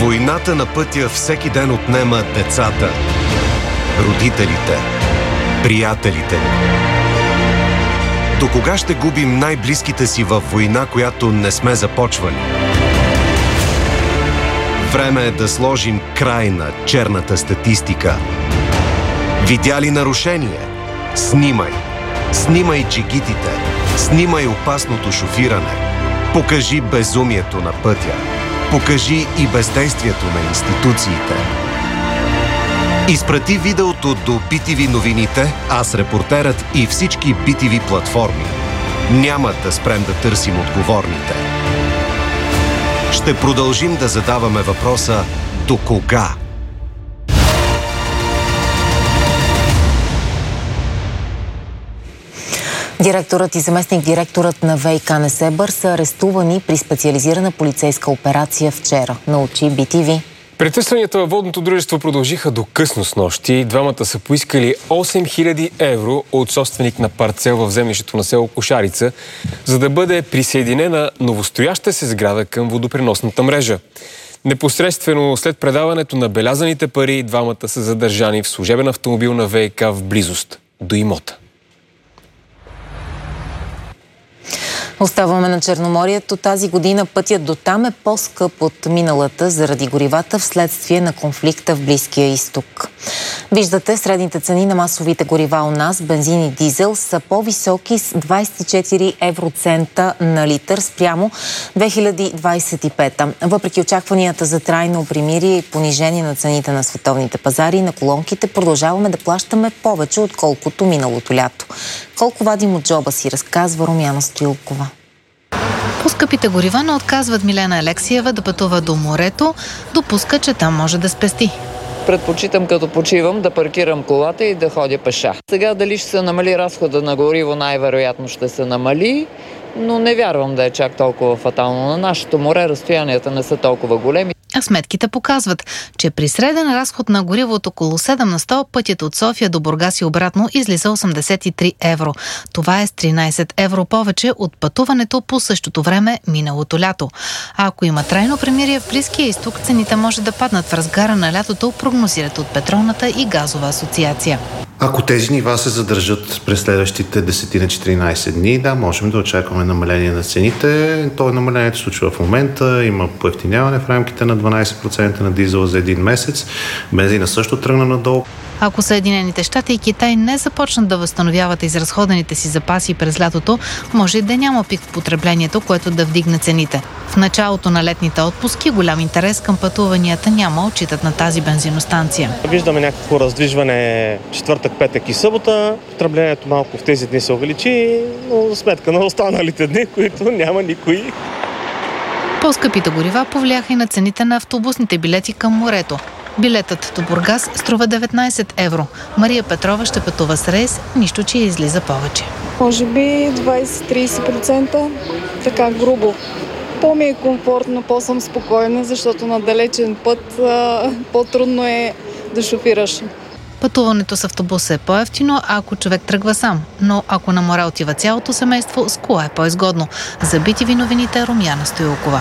Войната на пътя всеки ден отнема децата, родителите, приятелите ни. До кога ще губим най-близките си във война, която не сме започвали? Време е да сложим край на черната статистика. Видя ли нарушение? Снимай! Снимай джигитите! Снимай опасното шофиране! Покажи безумието на пътя! Покажи и бездействието на институциите! Изпрати видеото до BTV новините, аз репортерът и всички BTV платформи. Няма да спрем да търсим отговорните. Ще продължим да задаваме въпроса до кога? Директорът и заместник-директорът на ВиК Несебър са арестувани при специализирана полицейска операция вчера, научи BTV. Претърсванията във водното дружество продължиха до късно снощи. Двамата са поискали 8000 евро от собственик на парцел в землището на село Кошарица, за да бъде присъединена новострояща се сграда към водопреносната мрежа. Непосредствено след предаването на белязаните пари, двамата са задържани в служебен автомобил на ВиК в близост до имота. Оставаме на Черноморието. Тази година пътят до там е по-скъп от миналата заради горивата вследствие на конфликта в Близкия изток. Виждате, средните цени на масовите горива у нас, бензин и дизел, са по-високи с 24 евроцента на литър спрямо 2025. Въпреки очакванията за трайно примирие и понижение на цените на световните пазари на колонките, продължаваме да плащаме повече, отколкото миналото лято. Колко вадим от джоба си, разказва Румяна Стоилкова. По-скъпите горива не отказват Милена Алексиева да пътува до морето, допуска, че там може да спести. Предпочитам като почивам да паркирам колата и да ходя пеша. Сега дали ще се намали разхода на гориво, най-вероятно ще се намали, но не вярвам да е чак толкова фатално. На нашето море разстоянията не са толкова големи. А сметките показват, че при среден разход на гориво от около 7 на 100, пътят от София до Бургас и обратно излиза 83 евро. Това е с 13 евро повече от пътуването по същото време миналото лято. А ако има трайно примирие в Близкия изток, цените може да паднат в разгара на лятото, прогнозират от Петролната и Газова асоциация. Ако тези нива се задържат през следващите 10-14 дни, да, можем да очакваме намаление на цените. То намалението се случва в момента. Има поевтиняване в рамките на 12% на дизела за един месец. Бензина също тръгна надолу. Ако Съединените щати и Китай не започнат да възстановяват изразходените си запаси през лятото, може и да няма пик в потреблението, което да вдигне цените. В началото на летните отпуски голям интерес към пътуванията няма, отчитат на тази бензиностанция. Виждаме някакво раздвижване четвъртък, петък и събота. Потреблението малко в тези дни се увеличи, но за сметка на останалите дни, които няма никой. По-скъпите горива повлияха и на цените на автобусните билети към морето. Билетът до Бургас струва 19 евро. Мария Петрова ще пътува с рейс, нищо, че излиза повече. Може би 20-30%, така грубо. По-ми е комфортно, по-съм спокойна, защото на далечен път по-трудно е да шофираш. Пътуването с автобус е по-евтино, ако човек тръгва сам. Но ако на море отива цялото семейство, с кола е по-изгодно. За BTV новините, Румяна Стоилкова.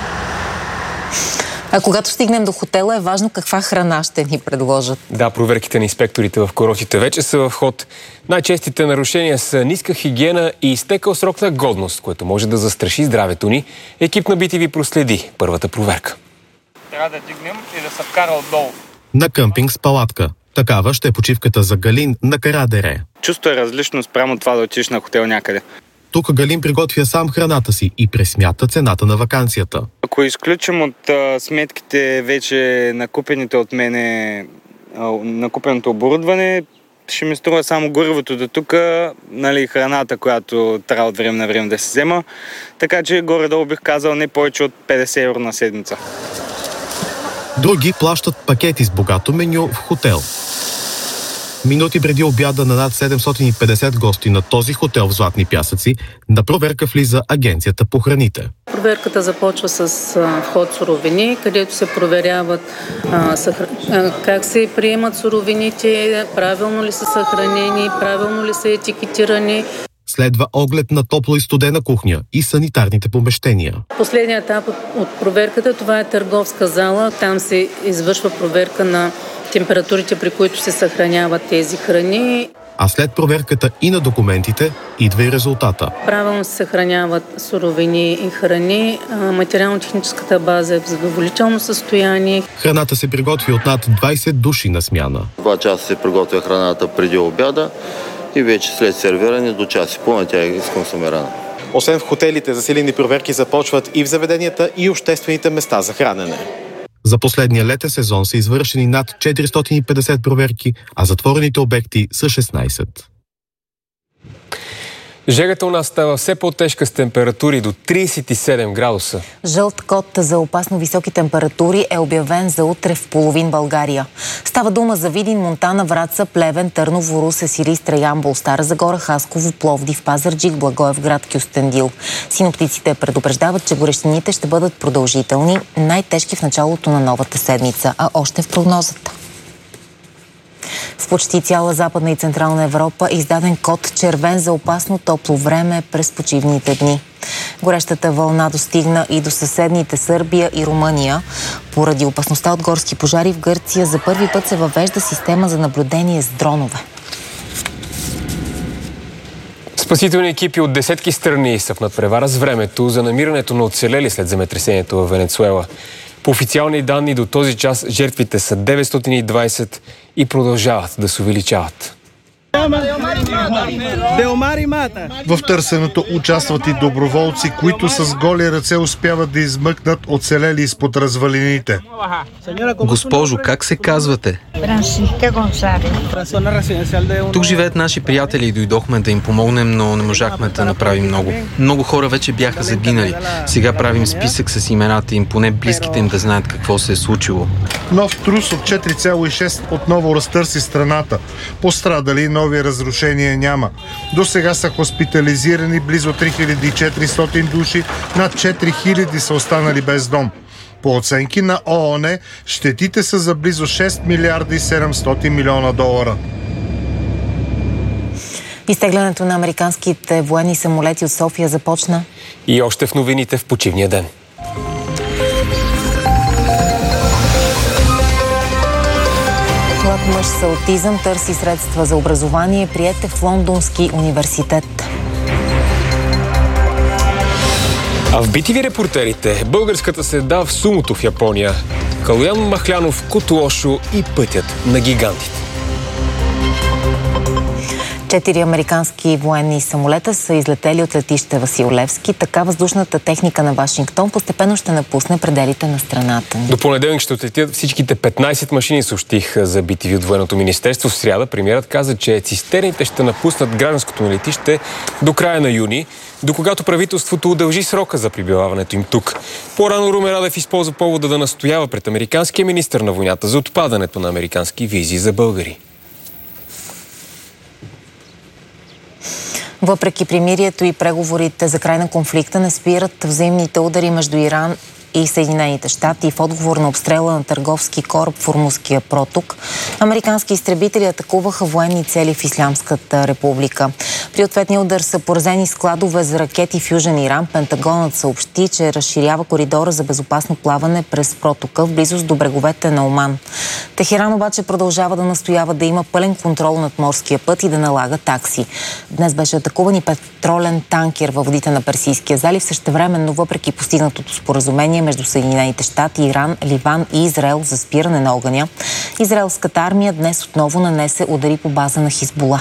А когато стигнем до хотела, е важно каква храна ще ни предложат. Да, проверките на инспекторите в курортите вече са в ход. Най-честите нарушения са ниска хигиена и изтекал срок на годност, което може да застраши здравето ни. Екип на BTV проследи първата проверка. Трябва да дигнем и да се вкара отдолу. На къмпинг с палатка. Такава ще е почивката за Галин на Карадере. Чувство е различно спрямо това да отидеш на хотел някъде. Тук Галин приготвя сам храната си и пресмята цената на ваканцията. Ако изключим от сметките вече накупените от мене, накупеното оборудване, ще ми струва само горивото до тук, нали, храната, която трябва от време на време да се взема. Така че горе-долу бих казал не повече от 50 евро на седмица. Други плащат пакети с богато меню в хотел. Минути преди обяда на над 750 гости на този хотел в Златни пясъци, на проверка влиза Агенцията по храните. Проверката започва с вход суровини, където се проверяват как се приемат суровините, правилно ли са съхранени, правилно ли са етикетирани. Следва оглед на топла и студена кухня и санитарните помещения. Последният етап от проверката, това е търговска зала. Там се извършва проверка на температурите, при които се съхраняват тези храни. А след проверката и на документите идва и резултата. Правилно се съхраняват суровини и храни. Материално-техническата база е в задоволително състояние. Храната се приготви от над 20 души на смяна. 2 часа се приготвя храната преди обяда и вече след сервиране до час и половина тя е изконсумирана. Освен в хотелите, засилени проверки започват и в заведенията и обществените места за хранене. За последния летен сезон са извършени над 450 проверки, а затворените обекти са 16. Жегата у нас става все по-тежка с температури до 37 градуса. Жълт код за опасно високи температури е обявен за утре в половин България. Става дума за Видин, Монтана, Враца, Плевен, Търново, Русе, Силистра, Ямбол, Стара Загора, Хасково, Пловдив, Пазарджик, Благоевград, Кюстендил. Синоптиците предупреждават, че горещините ще бъдат продължителни, най-тежки в началото на новата седмица, а още в прогнозата. В почти цяла Западна и Централна Европа е издаден код червен за опасно топло време през почивните дни. Горещата вълна достигна и до съседните Сърбия и Румъния. Поради опасността от горски пожари в Гърция за първи път се въвежда система за наблюдение с дронове. Спасителни екипи от десетки страни са в надпревара с времето за намирането на оцелели след земетресението в Венецуела. По официални данни до този час жертвите са 920 и продължават да се увеличават. В търсенето участват и доброволци, които с голи ръце успяват да измъкнат оцелели изпод развалините. Госпожо, как се казвате? Тук живеят наши приятели и дойдохме да им помогнем, но не можахме да направим много. Много хора вече бяха загинали. Сега правим списък с имената им, поне близките им да знаят какво се е случило. Нов трус от 4,6 отново разтърси страната. Пострадали нови разрушения няма. До сега са хоспитализирани близо 3400 души, над 4000 са останали без дом. По оценки на ООН, щетите са за близо 6 милиарда и 700 милиона долара. Изтеглянето на американските военни самолети от София започна. И още в новините в почивния ден. Млад мъж с аутизъм търси средства за образование, приете в Лондонски университет. А в BTV репортерите българската следа в сумото в Япония, Калуян Махлянов, Котуошо и пътят на гигантите. 4 американски военни самолета са излетели от летище Васил Левски. Така въздушната техника на Вашингтон постепенно ще напусне пределите на страната ни. До понеделник ще отлетят всичките 15 машини, съобщих за BTV от Военното министерство. В сряда премиерът каза, че цистерните ще напуснат гражданското ни летище до края на юни, до когато правителството удължи срока за прибиваването им тук. По-рано Румен Радев използва повода да настоява пред американския министър на войната за отпадането на американски визи за българи. Въпреки примирието и преговорите за край на конфликта не спират взаимните удари между Иран и Съединените щати. В отговор на обстрела на търговски кораб в Ормузския проток, американски изтребители атакуваха военни цели в Ислямската република. При ответния удар са поразени складове за ракети в Южен Иран. Пентагонът съобщи, че разширява коридора за безопасно плаване през протока в близост до бреговете на Оман. Техеран обаче продължава да настоява да има пълен контрол над морския път и да налага такси. Днес беше атакуван и петролен танкер във водите на Персийския залив. Същевременно, въпреки постигнатото споразумение между Съединените щати, Иран, Ливан и Израел за спиране на огъня, израелската армия днес отново нанесе удари по база на Хизбула.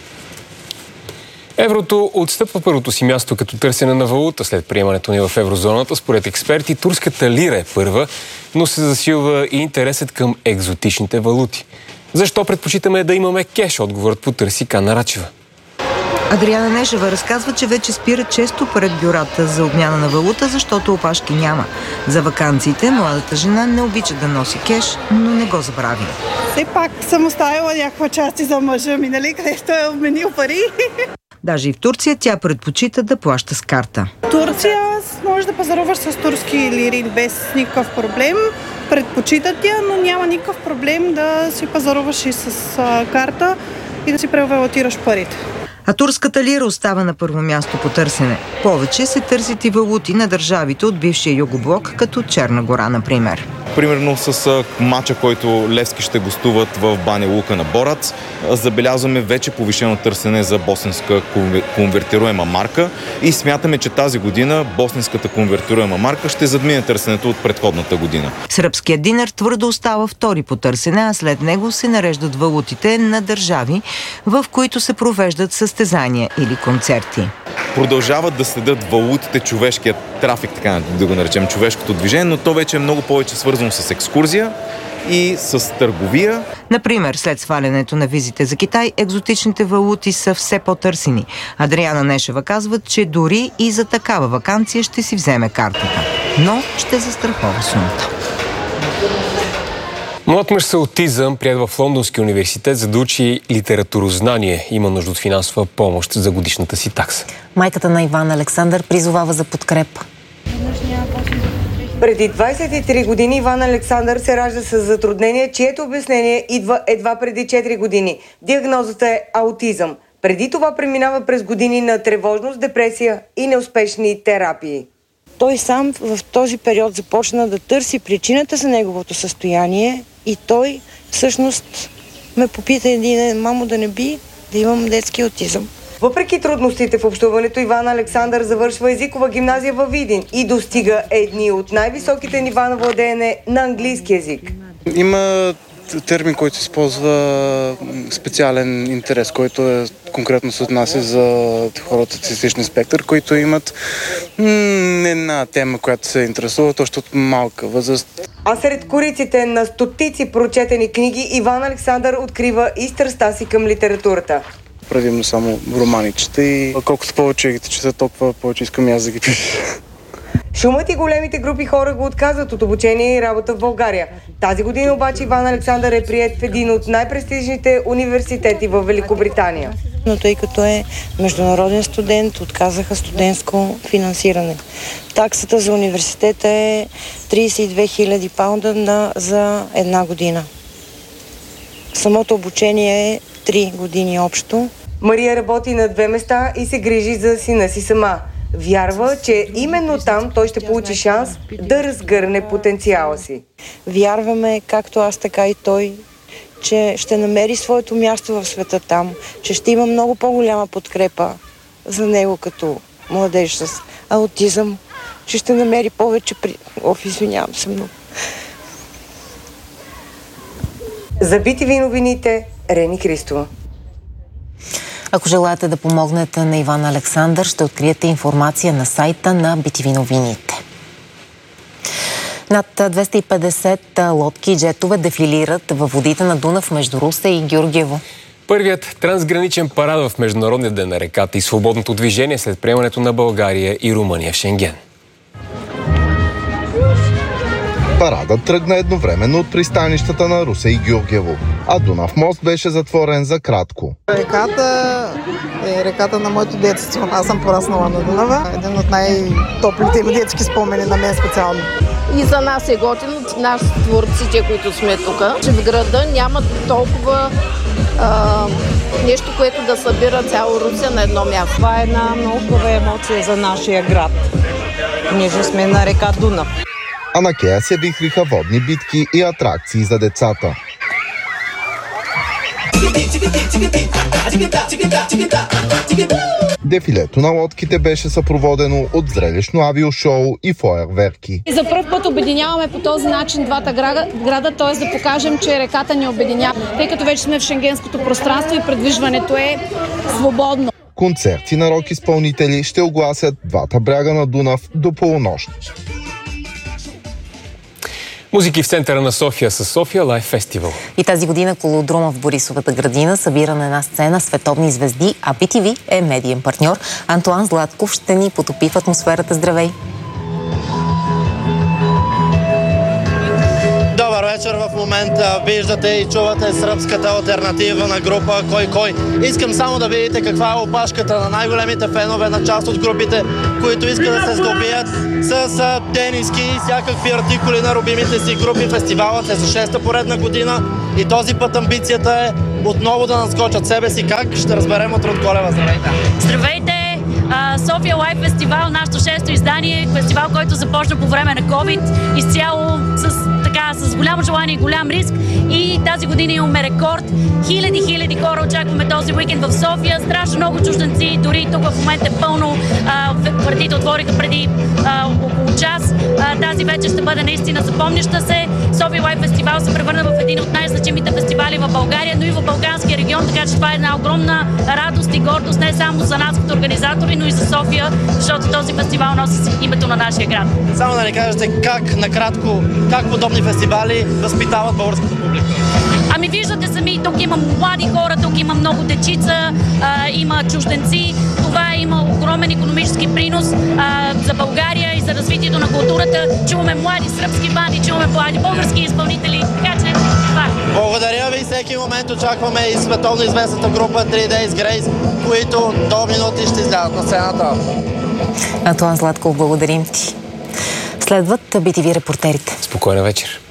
Еврото отстъпва първото си място като търсене на валута след приемането ни в еврозоната. Според експерти, турската лира е първа, но се засилва и интересът към екзотичните валути. Защо предпочитаме да имаме кеш? Отговорът потърси Кана Рачева. Адриана Нешева разказва, че вече спира често пред бюрата за обмяна на валута, защото опашки няма. За ваканциите младата жена не обича да носи кеш, но не го забрави. Все пак съм оставила някаква части за мъжа ми, нали, където е обменил пари. Даже и в Турция тя предпочита да плаща с карта. В Турция може да пазаруваш с турски лири без никакъв проблем. Предпочитат я, но няма никакъв проблем да си пазаруваш и с карта и да си превалутираш парите. А турската лира остава на първо място по търсене. Повече се търсят и валути на държавите от бившия югоблок, като Черна гора, например. Примерно с мача, който Левски ще гостуват в Баня Лука на Борац, забелязваме вече повишено търсене за босненска конвертируема марка и смятаме, че тази година босненската конвертируема марка ще задмине търсенето от предходната година. Сръбският динар твърдо остава втори по търсене, а след него се нареждат валутите на държави, в които се провеждат състезания или концерти. Продължават да следят валутите, човешкият трафик, така да го наречем, човешкото движение, но то вече е много повече свързано с екскурзия и с търговия. Например, след свалянето на визите за Китай, екзотичните валути са все по-търсени. Адриана Нешева казва, че дори и за такава ваканция ще си вземе картата. Но ще застрахова сумата. Млад мъж с аутизъм прият в Лондонския университет, за да учи литературознание. Има нужда от финансова помощ за годишната си такса. Майката на Иван Александър призовава за подкрепа. Преди 23 години Иван Александър се ражда с затруднение, чието обяснение идва едва преди 4 години. Диагнозата е аутизъм. Преди това преминава през години на тревожност, депресия и неуспешни терапии. Той сам в този период започна да търси причината за неговото състояние и той всъщност ме попита мамо, да не би да имам детски аутизъм. Въпреки трудностите в общуването, Иван Александър завършва езикова гимназия във Видин и достига едни от най-високите нива на владеене на английски език. Има термин, който се използва специален интерес, който е конкретно се отнася за хората с аутистичен спектър, които имат една тема, която се интересува още от малка възраст. А сред кориците на стотици прочетени книги, Иван Александър открива и страстта си към литературата. Предимно само романи чета и колкото повече ги чета, толкова повече искам и аз да ги пиша. Шумът и големите групи хора го отказват от обучение и работа в България. Тази година обаче Иван Александър е приет в един от най-престижните университети в Великобритания. Но тъй като е международен студент, отказаха студентско финансиране. Таксата за университета е 32 000 паунда за една година. Самото обучение е 3 години общо. Мария работи на 2 места и се грижи за сина си сама. Вярва, че именно там той ще получи шанс да разгърне потенциала си. Вярваме, както аз, така и той, че ще намери своето място в света там, че ще има много по-голяма подкрепа за него като младеж с аутизъм, че ще намери повече извинявам се много. За BTV новините, Рени Христова. Ако желаете да помогнете на Иван Александър, ще откриете информация на сайта на BTV новините. Над 250 лодки и джетове дефилират във водите на Дунав между Русе и Георгиево. Първият трансграничен парад в Международния ден на реката и свободното движение след приемането на България и Румъния в Шенген. Парадът тръгна едновременно от пристанищата на Русе и Георгиево, а Дунав мост беше затворен за кратко. Реката е реката на моето детство. Аз съм пораснала на Дунава. Един от най-топлите ми детски спомени на мен специално. И за нас е готино, нас творците, които сме тук, че в града няма толкова нещо, което да събира цяло Русе на едно място. Това е една много хубава емоция за нашия град. Ние сме на река Дунав. А на Кея се вихриха водни битки и атракции за децата. Дефилето на лодките беше съпроводено от зрелищно авиошоу и фойерверки. За първ път обединяваме по този начин двата града, т.е. да покажем, че реката ни обединява, тъй като вече сме в шенгенското пространство и предвижването е свободно. Концерти на рок-изпълнители ще огласят двата бряга на Дунав до полунощ. Музики в центъра на София с София Лайв Фестивал. И тази година Колодрума в Борисовата градина събира на една сцена световни звезди, а BTV е медиен партньор. Антуан Златков ще ни потопи в атмосферата. Здравей! Добър вечер, в момента виждате и чувате сръбската алтернативна група Кой. Искам само да видите каква е опашката на най-големите фенове на част от групите, които искат да се здобият с тениски и всякакви артикули на любимите си групи. Фестивалът е за 6-та поредна година и този път амбицията е отново да надскочат себе си. Как? Ще разберем от Руд Колева. Здравейте! Здравейте! София Лайф фестивал, нашето 6-то издание, фестивал, който започна по време на COVID, изцяло с голямо желание и голям риск. И тази година имаме рекорд. Хиляди хора очакваме този уикенд в София. Страшно много чужденци, дори тук в момента е пълно. Вратите отвориха преди около час. Тази вечер ще бъде наистина запомняща се. София Лайф фестивал се превърна в един от най-значимите фестивали в България, но и в Балканския регион, така че това е една огромна радост и гордост не само за нас като организатори, но и за София, защото този фестивал носи името на нашия град. Само да ни кажете накратко, как подобни фестивали възпитават българската публика? Ами виждате сами, тук има млади хора, тук има много дечица, има чужденци. Това има огромен икономически принос за България и за развитието на културата. Чуваме млади сръбски банди, чуваме млади български изпълнители. Така че това. Благодаря ви. Всеки момент очакваме и световно известната група 3 Days Grace, които до минути ще излязат на сцената. Антоан Златков, благодарим ти. Следват BTV репортерите. Спокойна вечер.